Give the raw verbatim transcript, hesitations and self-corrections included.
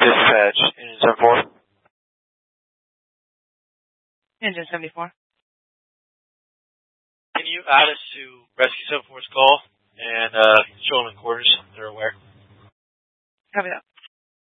Dispatch, Engine seventy-four. Engine seventy-four. Can you add us to Rescue seventy-four's call and uh, show them in quarters?